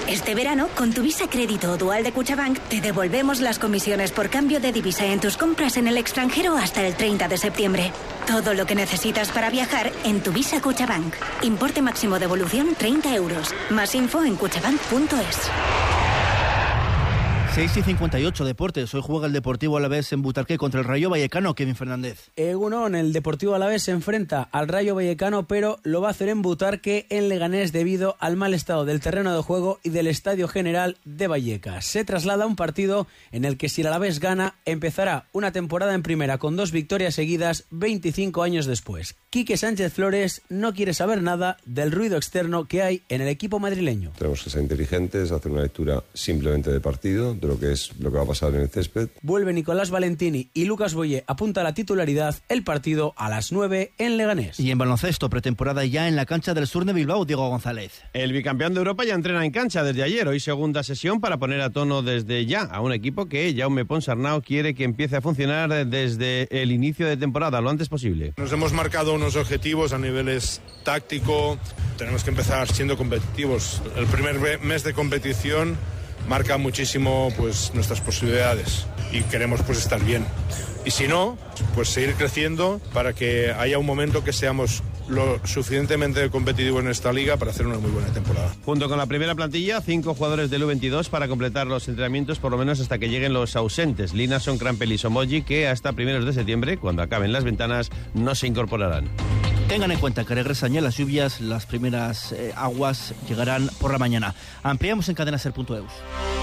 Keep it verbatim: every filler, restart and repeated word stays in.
Este verano, con tu Visa Crédito o Dual de Cuchabank, te devolvemos las comisiones por cambio de divisa en tus compras en el extranjero hasta el treinta de septiembre. Todo lo que necesitas para viajar en tu Visa Cuchabank. Importe máximo de devolución treinta euros. Más info en cuchabank punto es. seis y cincuenta y ocho, Deportes. Hoy juega el Deportivo Alavés en Butarque contra el Rayo Vallecano. Kevin Fernández. Egunon, el Deportivo Alavés se enfrenta al Rayo Vallecano, pero lo va a hacer en Butarque, en Leganés, debido al mal estado del terreno de juego y del Estadio General de Vallecas. Se traslada a un partido en el que, si el Alavés gana, empezará una temporada en primera con dos victorias seguidas veinticinco años después. Quique Sánchez Flores no quiere saber nada del ruido externo que hay en el equipo madrileño. Tenemos que ser inteligentes, hacer una lectura simplemente del partido, de lo que es lo que va a pasar en el césped. Vuelve Nicolás Valentini y Lucas Boyé apunta a la titularidad. El partido a las nueve en Leganés. Y en baloncesto, pretemporada ya en la cancha del Sur de Bilbao, Diego González. El bicampeón de Europa ya entrena en cancha desde ayer. Hoy segunda sesión para poner a tono desde ya a un equipo que Jaume Ponsarnau quiere que empiece a funcionar desde el inicio de temporada, lo antes posible. Nos hemos marcado unos objetivos a niveles táctico. Tenemos que empezar siendo competitivos. El primer mes de competición marca muchísimo pues nuestras posibilidades y queremos pues estar bien. Y si no, pues seguir creciendo para que haya un momento que seamos lo suficientemente competitivos en esta liga para hacer una muy buena temporada. Junto con la primera plantilla, cinco jugadores del U veintidós para completar los entrenamientos por lo menos hasta que lleguen los ausentes. Linason, Crampel y Somoji, que hasta primeros de septiembre, cuando acaben las ventanas, no se incorporarán. Tengan en cuenta que regresan ya las lluvias, las primeras eh, aguas llegarán por la mañana. Ampliamos en cadena ser punto eus.